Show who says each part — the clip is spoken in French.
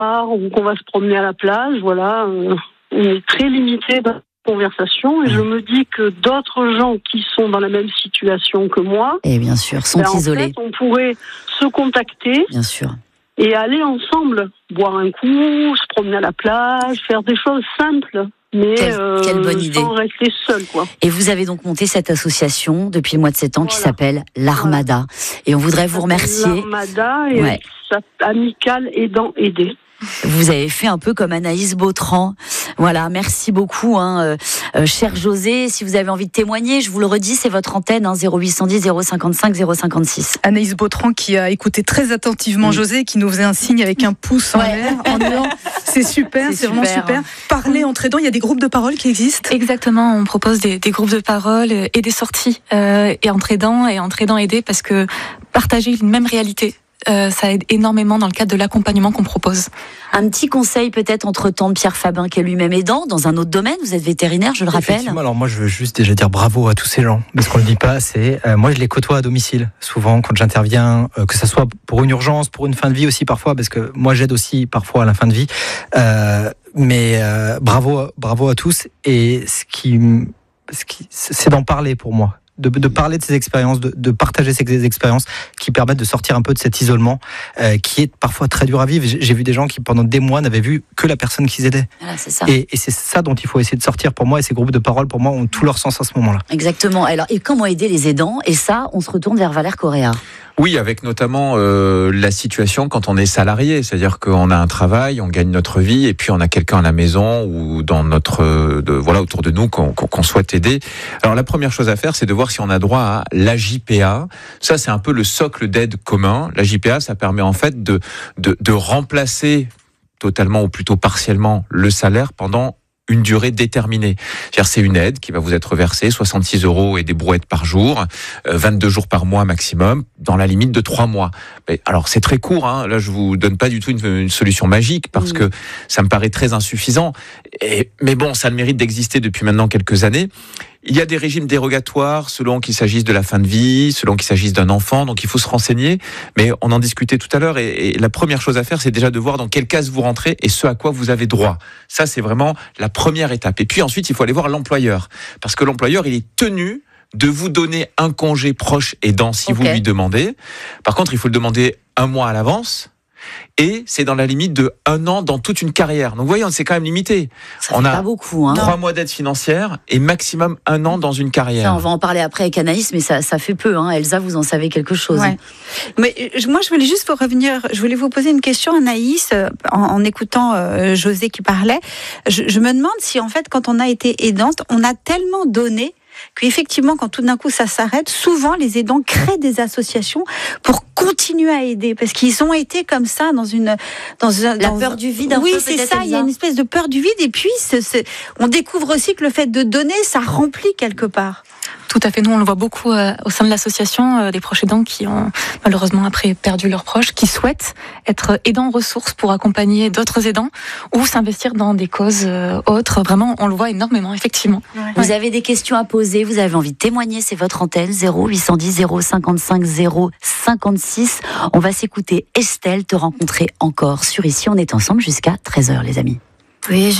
Speaker 1: ou qu'on va se promener à la plage, voilà, on est très limité dans la conversation et je me dis que d'autres gens qui sont dans la même situation que moi,
Speaker 2: et bien sûr, sont isolés.
Speaker 1: En fait, on pourrait se contacter,
Speaker 2: bien sûr,
Speaker 1: et aller ensemble, boire un coup, se promener à la plage, faire des choses simples. Mais
Speaker 2: quelle bonne idée.
Speaker 1: Sans rester seul, quoi.
Speaker 2: Et vous avez donc monté cette association depuis le mois de septembre qui s'appelle l'Armada. Et on voudrait vous remercier.
Speaker 1: L'Armada et Amicale Aidant Aidé.
Speaker 2: Vous avez fait un peu comme Anaïs Bautran. Voilà, merci beaucoup, cher José. Si vous avez envie de témoigner, je vous le redis, c'est votre antenne, 0810 055 056.
Speaker 3: Anaïs Bautran qui a écouté très attentivement José, qui nous faisait un signe avec un pouce en l'air en disant c'est super, c'est vraiment super. Parler entre aidants, il y a des groupes de parole qui existent.
Speaker 4: Exactement, on propose des groupes de parole et des sorties et entre aidants aidés, parce que partager une même réalité, ça aide énormément dans le cadre de l'accompagnement qu'on propose.
Speaker 2: Un petit conseil peut-être entre-temps de Pierre Fabin, qui est lui-même aidant dans un autre domaine. Vous êtes vétérinaire, je le rappelle.
Speaker 5: Alors moi, je veux juste déjà dire bravo à tous ces gens, parce qu'on le dit pas assez. Moi, je les côtoie à domicile, souvent quand j'interviens, que ça soit pour une urgence, pour une fin de vie aussi parfois, parce que moi, j'aide aussi parfois à la fin de vie. Mais bravo à tous. Et ce qui c'est d'en parler pour moi. De parler de ces expériences, de partager ces expériences qui permettent de sortir un peu de cet isolement qui est parfois très dur à vivre. J'ai vu des gens qui pendant des mois n'avaient vu que la personne qu'ils aidaient.
Speaker 2: Voilà, c'est ça.
Speaker 5: Et c'est ça dont il faut essayer de sortir pour moi, et ces groupes de parole pour moi ont tout leur sens à ce moment-là.
Speaker 2: Exactement. Alors, et comment aider les aidants? Et ça, on se retourne vers Valère Correa.
Speaker 6: Oui, avec notamment la situation quand on est salarié, c'est-à-dire qu'on a un travail, on gagne notre vie, et puis on a quelqu'un à la maison ou dans autour de nous qu'on souhaite aider. Alors la première chose à faire, c'est de voir si on a droit à l'AJPA. Ça, c'est un peu le socle d'aide commun. L'AJPA, ça permet en fait de remplacer totalement ou plutôt partiellement le salaire pendant une durée déterminée. C'est-à-dire, c'est une aide qui va vous être versée, 66 € et des brouettes par jour, 22 jours par mois maximum, dans la limite de 3 mois. Mais, alors, c'est très court, Là, je vous donne pas du tout une solution magique, parce que ça me paraît très insuffisant. Mais bon, ça a le mérite d'exister depuis maintenant quelques années. Il y a des régimes dérogatoires selon qu'il s'agisse de la fin de vie, selon qu'il s'agisse d'un enfant, donc il faut se renseigner. Mais on en discutait tout à l'heure, et la première chose à faire, c'est déjà de voir dans quelle case vous rentrez et ce à quoi vous avez droit. Ça, c'est vraiment la première étape. Et puis ensuite, il faut aller voir l'employeur, parce que l'employeur, il est tenu de vous donner un congé proche aidant si vous lui demandez. Par contre, il faut le demander 1 mois à l'avance. Et c'est dans la limite de 1 an dans toute une carrière. Donc, voyons, c'est quand même limité.
Speaker 2: On a pas beaucoup,
Speaker 6: 3 mois d'aide financière et maximum 1 an dans une carrière.
Speaker 2: Ça, on va en parler après avec Anaïs, mais ça fait peu. Elsa, vous en savez quelque chose.
Speaker 7: Ouais. Mais moi, je voulais juste je voulais vous poser une question, Anaïs, en écoutant José qui parlait. Je me demande si, en fait, quand on a été aidante, on a tellement donné qu'effectivement, quand tout d'un coup ça s'arrête, souvent les aidants créent des associations pour continuer à aider, parce qu'ils ont été comme ça dans la
Speaker 2: peur du vide.
Speaker 7: Oui, c'est ça. Il y a une espèce de peur du vide, et puis on découvre aussi que le fait de donner, ça remplit quelque part.
Speaker 4: Tout à fait. Nous, on le voit beaucoup au sein de l'association, des proches aidants qui ont malheureusement après perdu leurs proches, qui souhaitent être aidants ressources pour accompagner d'autres aidants ou s'investir dans des causes autres. Vraiment, on le voit énormément, effectivement.
Speaker 2: Ouais. Vous avez des questions à poser, vous avez envie de témoigner, c'est votre antenne, 0810 055 056. On va s'écouter Estelle, te rencontrer encore sur Ici. On est ensemble jusqu'à 13h, les amis.
Speaker 8: Oui,